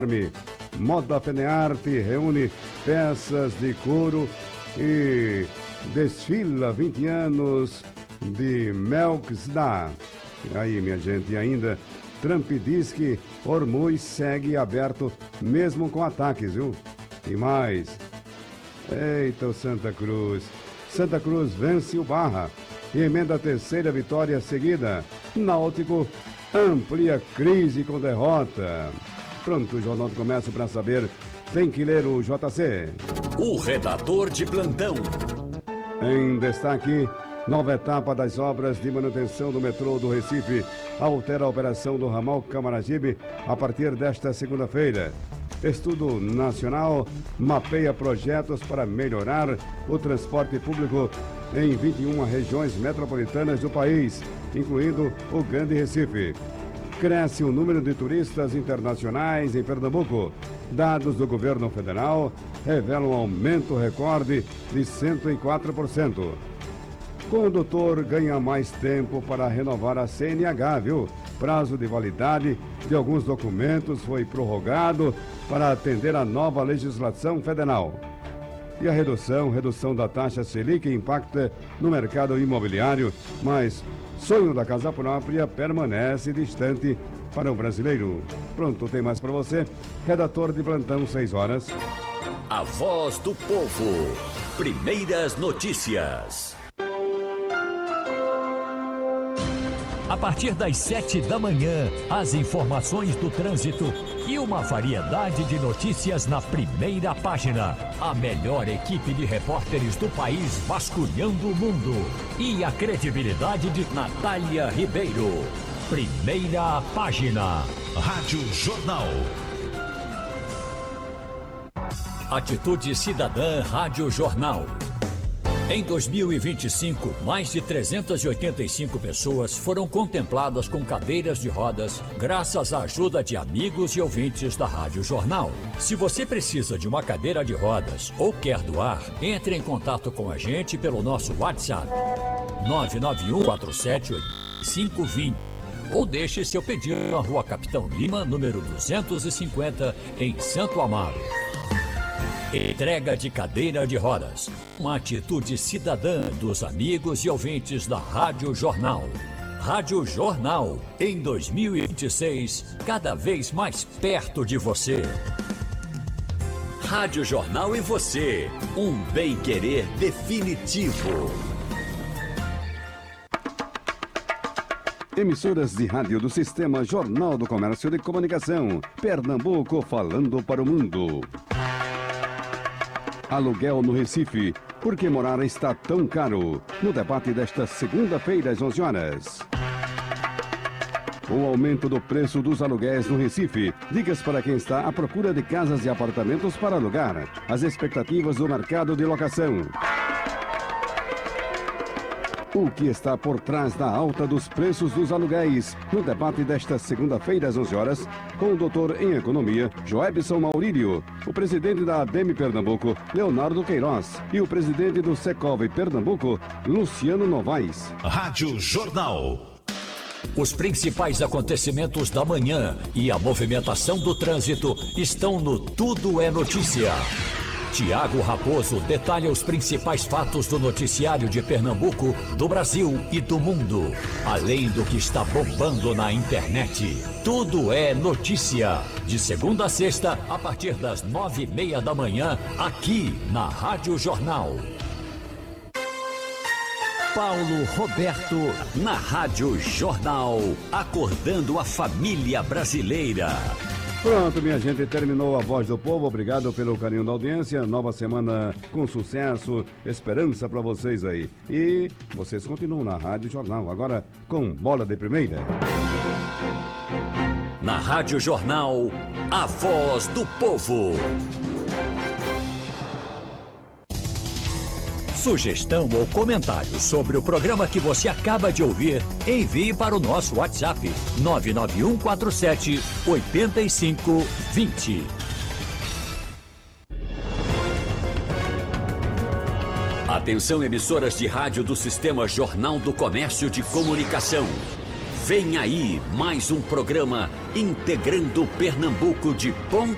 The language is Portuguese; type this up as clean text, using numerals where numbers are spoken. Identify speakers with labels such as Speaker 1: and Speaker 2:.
Speaker 1: Moda Fenearte reúne peças de couro e desfila 20 anos de Melksda. Aí, minha gente, ainda Trump diz que Hormuz segue aberto mesmo com ataques, viu? E mais. Eita, o Santa Cruz. Santa Cruz vence o Barra e emenda a terceira vitória seguida. Náutico amplia crise com derrota. Pronto, o Jornal do Comércio para saber. Tem que ler o JC.
Speaker 2: O redator de plantão.
Speaker 1: Em destaque, nova etapa das obras de manutenção do metrô do Recife altera a operação do ramal Camaragibe a partir desta segunda-feira. Estudo nacional mapeia projetos para melhorar o transporte público em 21 regiões metropolitanas do país, incluindo o Grande Recife. Cresce o número de turistas internacionais em Pernambuco. Dados do governo federal revelam um aumento recorde de 104%. Condutor ganha mais tempo para renovar a CNH, viu? Prazo de validade de alguns documentos foi prorrogado para atender a nova legislação federal. E a redução da taxa Selic impacta no mercado imobiliário, mas sonho da casa própria permanece distante para o brasileiro. Pronto, tem mais para você. Redator de plantão, 6 horas.
Speaker 2: A voz do povo. Primeiras notícias. A partir das 7 da manhã, as informações do trânsito e uma variedade de notícias na primeira página. A melhor equipe de repórteres do país vasculhando o mundo. E a credibilidade de Natália Ribeiro. Primeira página. Rádio Jornal. Atitude Cidadã Rádio Jornal. Em 2025, mais de 385 pessoas foram contempladas com cadeiras de rodas graças à ajuda de amigos e ouvintes da Rádio Jornal. Se você precisa de uma cadeira de rodas ou quer doar, entre em contato com a gente pelo nosso WhatsApp 991478520 ou deixe seu pedido na Rua Capitão Lima, número 250, em Santo Amaro. Entrega de cadeira de rodas. Uma atitude cidadã dos amigos e ouvintes da Rádio Jornal. Rádio Jornal, em 2026, cada vez mais perto de você. Rádio Jornal e você. Um bem-querer definitivo.
Speaker 1: Emissoras de rádio do Sistema Jornal do Comércio de Comunicação. Pernambuco falando para o mundo. Aluguel no Recife. Por que morar está tão caro? No debate desta segunda-feira, às 11 horas. O aumento do preço dos aluguéis no Recife. Dicas para quem está à procura de casas e apartamentos para alugar. As expectativas do mercado de locação. O que está por trás da alta dos preços dos aluguéis? No debate desta segunda-feira, às 11 horas, com o doutor em Economia, Joebson Maurílio, o presidente da ABEM Pernambuco, Leonardo Queiroz, e o presidente do Secov Pernambuco, Luciano Novaes.
Speaker 2: Rádio Jornal. Os principais acontecimentos da manhã e a movimentação do trânsito estão no Tudo é Notícia. Tiago Raposo detalha os principais fatos do noticiário de Pernambuco, do Brasil e do mundo, além do que está bombando na internet. Tudo é notícia, de segunda a sexta, a partir das 9:30 da manhã, aqui na Rádio Jornal. Paulo Roberto, na Rádio Jornal, acordando a família brasileira.
Speaker 1: Pronto, minha gente, terminou a Voz do Povo. Obrigado pelo carinho da audiência. Nova semana com sucesso, esperança para vocês aí. E vocês continuam na Rádio Jornal, agora com Bola de Primeira.
Speaker 2: Na Rádio Jornal, a Voz do Povo. Sugestão ou comentário sobre o programa que você acaba de ouvir, envie para o nosso WhatsApp 99147-8520. Atenção, emissoras de rádio do Sistema Jornal do Comércio de Comunicação. Vem aí mais um programa integrando Pernambuco de ponta